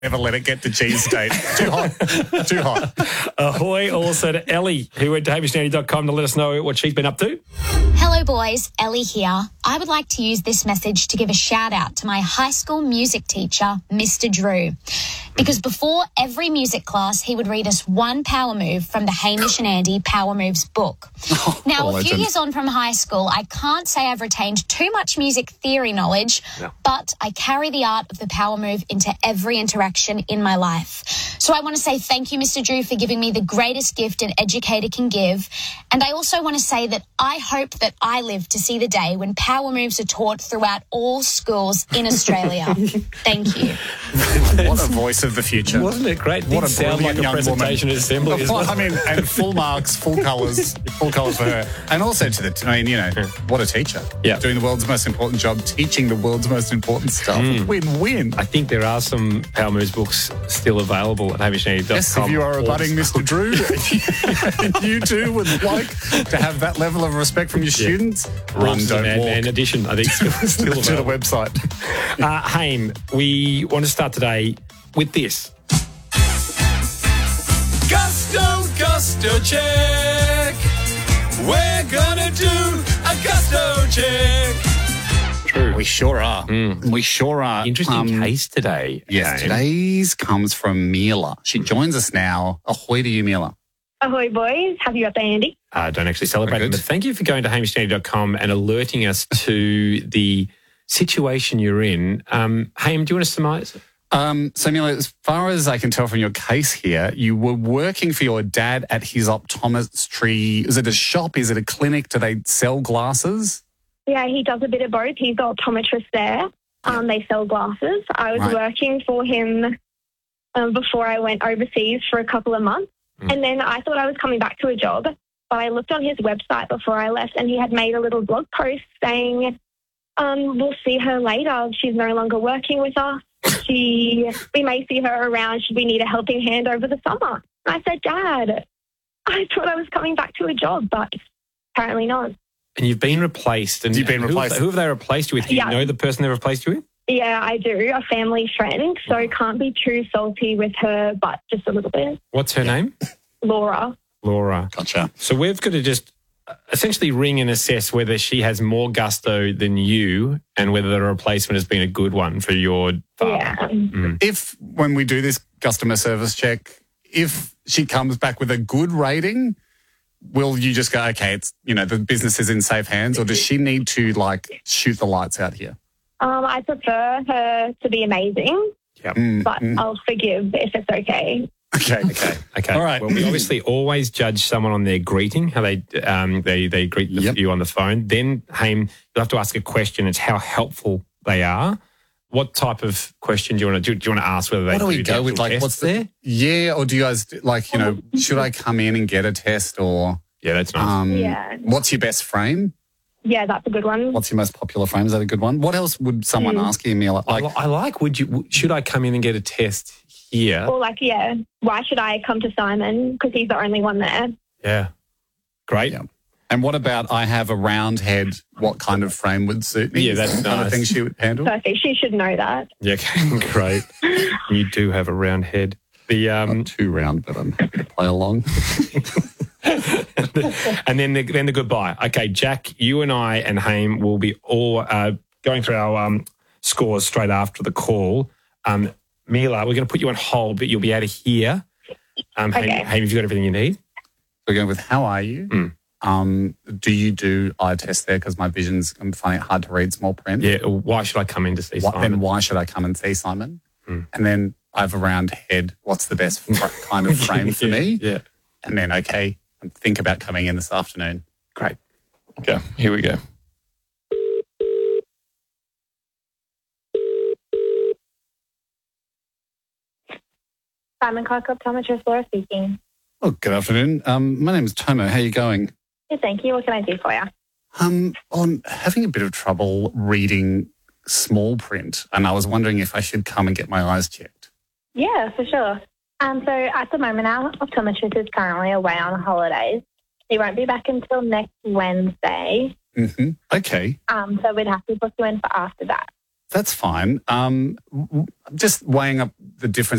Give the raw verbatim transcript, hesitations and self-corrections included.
Never let it get to cheese state. Too hot. Too hot. Ahoy also to Ellie, who went to hamish and andy dot com to let us know what she's been up to. Hello boys, Ellie here. I would like to use this message to give a shout out to my high school music teacher, Mister Drew. Because before every music class, he would read us one power move from the Hamish and Andy Power Moves book. Oh, now, a legend. few years on from high school, I can't say I've retained too much music theory knowledge, No. but I carry the art of the power move into every interaction in my life. So I want to say thank you, Mister Drew, for giving me the greatest gift an educator can give. And I also want to say that I hope that I live to see the day when power moves are taught throughout all schools in Australia. Thank you. What a voice of the future. Wasn't it great? What Did a sound like brilliant a young presentation woman. at assembly as well. I mean, and full marks, full colours, full colours for her. And also to the, I mean, you know, what a teacher. Yeah. Doing the world's most important job, teaching the world's most important stuff. Mm. Win-win. I think there are some Power Moves books still available at hamish and andy dot com. Yes, if you are a budding Mister Drew and you too would like to have that level of respect from your students, run, Runs don't and, walk. and edition, I think, still, still to the available. website. Uh, Haim, we want to start today with this. Gusto, gusto check. We're gonna do a gusto check. True. We sure are. We sure are. Interesting Um, case today. Yes, Haim. today's comes from Mila. She joins us now. Ahoy to you, Mila. Ahoy, boys. Happy birthday, Andy. I uh, don't actually celebrate Very it, good. but thank you for going to hamish and andy dot com and alerting us to the situation you're in. Um, Haim, do you want to surmise? Um, so, Mila, as far as I can tell from your case here, you were working for your dad at his optometry. Is it a shop? Is it a clinic? Do they sell glasses? Yeah, he does a bit of both. He's the optometrist there. Um, they sell glasses. I was Right. working for him um, before I went overseas for a couple of months. Mm. And then I thought I was coming back to a job, but I looked on his website before I left and he had made a little blog post saying, um, we'll see her later. She's no longer working with us. She, we may see her around. Should we need a helping hand over the summer? And I said, Dad, I thought I was coming back to a job, but apparently not. And you've been replaced. And You've been who have replaced. they- Who have they replaced you with? Do you Yeah. know the person they replaced you with? Yeah, I do. A family friend, so can't be too salty with her, but just a little bit. What's her name? Laura. Laura. Gotcha. So we've got to just essentially ring and assess whether she has more gusto than you and whether the replacement has been a good one for your father. Yeah. Mm. If, when we do this customer service check, if she comes back with a good rating, will you just go, okay, it's, you know, the business is in safe hands, or does she need to, like, shoot the lights out here? Um, I prefer her to be amazing, Yep. Mm, but mm. I'll forgive if it's okay. Okay. Okay. Okay. All right. Well, we obviously always judge someone on their greeting, how they um, they they greet the, Yep. you on the phone. Then, Haim, you'll have to ask a question. It's how helpful they are. What type of question do you want to do? Do you want to ask whether they What do we the go with? actual Like, test what's the, there? yeah, or do you guys, like, you know, should I come in and get a test, or Yeah, that's nice. um, Yeah. what's your best frame? Yeah, that's a good one. What's your most popular frame? Is that a good one? What else would someone Mm. ask you, Mila? I, Like, li- I like. Would you? w- Should I come in and get a test here? Or like, yeah, why should I come to Simon? Because he's the only one there. Yeah. Great. Yeah. And what about I have a round head, what kind of frame would suit me? Yeah, Is that's that the kind of nice. thing she would handle? Perfect. She should know that. Yeah. Okay. Great. You do have a round head. The um, Not too round, but I'm happy to play along. and then the, then the goodbye. Okay, Jack, you and I and Haim will be all uh, going through our um, scores straight after the call. Um, Mila, we're going to put you on hold, but you'll be out of here. Um, Haim, Okay. Haim, have you got everything you need? We're going with how are you? Mm. Um, do you do eye tests there? Because my vision's, I'm finding it hard to read small print. Yeah. Why should I come in to see What, Simon? then why should I come and see Simon? Mm. And then I have a round head. What's the best fr- kind of frame for Yeah, me? Yeah. And then, okay, think about coming in this afternoon. Great. Okay, here we go. Simon Clark, optometrist, Laura speaking. Oh, good afternoon. Um, my name is Tomo. How are you going? Yeah, thank you. What can I do for you? Um, I'm having a bit of trouble reading small print, and I was wondering if I should come and get my eyes checked. Yeah, for sure. Um, so at the moment, our optometrist is currently away on holidays. He won't be back until next Wednesday. Mm-hmm. Okay. Um, so we'd have to book you in for after that. That's fine. Um, w- w- just weighing up the difference